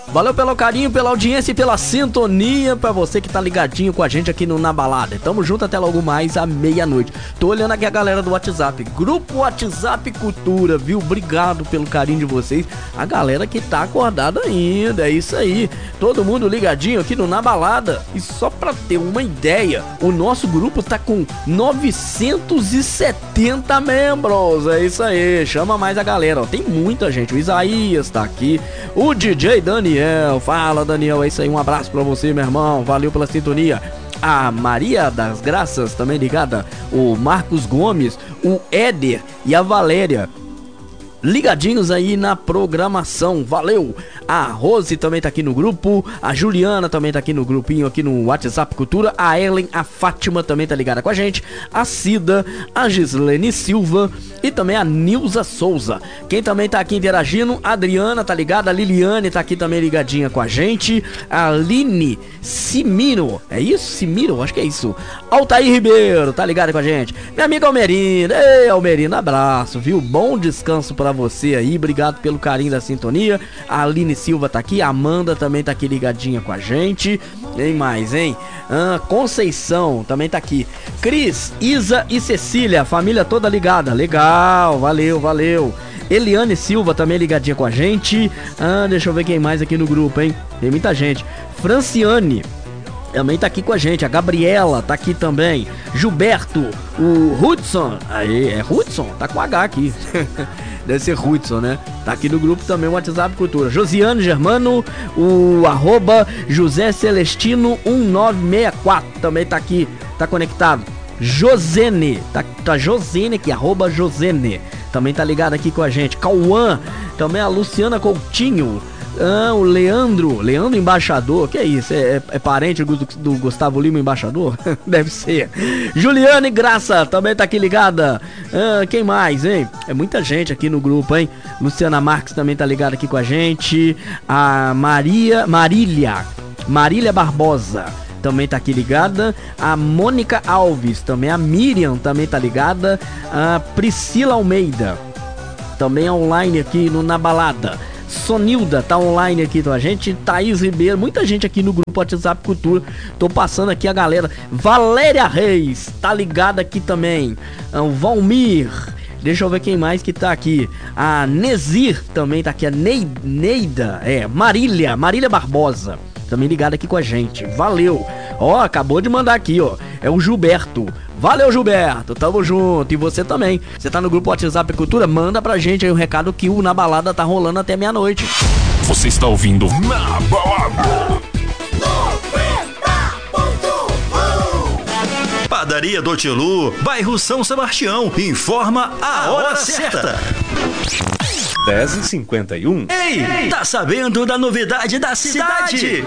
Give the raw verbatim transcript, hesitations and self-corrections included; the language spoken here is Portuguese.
Valeu pelo carinho, pela audiência e pela sintonia pra você que tá ligadinho com a gente aqui no Na Balada. Tamo junto até logo mais à meia-noite. Tô olhando aqui a galera do WhatsApp, Grupo WhatsApp Cultura, viu? Obrigado pelo carinho de vocês. A galera que tá acordada ainda, é isso aí. Todo mundo ligadinho aqui no Na Balada. E só pra ter uma ideia, o nosso grupo tá com novecentos e setenta membros. É isso aí, chama mais a galera, ó. Tem muita gente, o Isaías tá aqui, o D J Daniel, fala Daniel, é isso aí, um abraço pra você, meu irmão, valeu pela sintonia. A Maria das Graças também ligada, o Marcos Gomes, o Éder e a Valéria ligadinhos aí na programação, valeu! A Rose também tá aqui no grupo, a Juliana também tá aqui no grupinho, aqui no WhatsApp Cultura, a Ellen, a Fátima também tá ligada com a gente, a Cida, a Gislene Silva e também a Nilza Souza. Quem também tá aqui interagindo, a Adriana tá ligada, a Liliane tá aqui também ligadinha com a gente, a Aline Simiro, é isso? Simiro? Acho que é isso. Altair Ribeiro tá ligada com a gente, minha amiga Almerina, ei Almerina, abraço, viu? Bom descanso pra você aí, obrigado pelo carinho da sintonia. A Aline Silva tá aqui, a Amanda também tá aqui ligadinha com a gente. Tem mais, hein? Ah, Conceição também tá aqui. Cris, Isa e Cecília, família toda ligada. Legal, valeu, valeu. Eliane Silva também ligadinha com a gente. Ah, deixa eu ver quem mais aqui no grupo, hein? Tem muita gente. Franciane também tá aqui com a gente, a Gabriela tá aqui também, Gilberto, o Hudson, aí, é Hudson? Tá com H aqui, deve ser Hudson, né? Tá aqui no grupo também, o WhatsApp Cultura, Josiane Germano, o arroba José Celestino um nove seis quatro, também tá aqui, tá conectado, Josene, tá, tá Josene aqui, arroba Josene, também tá ligado aqui com a gente, Cauã, também a Luciana Coutinho, Ah, o Leandro, Leandro Embaixador, que é isso? É, é, é parente do, do Gustavo Lima Embaixador? Deve ser. Juliane Graça também tá aqui ligada. Ah, quem mais, hein? É muita gente aqui no grupo, hein? Luciana Marques também tá ligada aqui com a gente. A Maria, Marília, Marília Barbosa também tá aqui ligada. A Mônica Alves, também a Miriam também tá ligada. A Priscila Almeida também é online aqui no Na Balada. Sonilda tá online aqui com a gente, Thaís Ribeiro, muita gente aqui no grupo WhatsApp Cultura, tô passando aqui a galera, Valéria Reis, tá ligada aqui também, o Valmir, deixa eu ver quem mais que tá aqui, a Nezir também tá aqui, a Neida, é, Marília, Marília Barbosa, também ligada aqui com a gente, valeu, ó, acabou de mandar aqui, ó, é o Gilberto. Valeu, Gilberto, tamo junto, e você também. Você tá no grupo WhatsApp Cultura? Manda pra gente aí um recado que o Na Balada tá rolando até meia-noite. Você está ouvindo Na Balada noventa ponto um. Padaria do Tilu, bairro São Sebastião, informa a hora certa. dez e cinquenta e um. Ei, tá sabendo da novidade da cidade?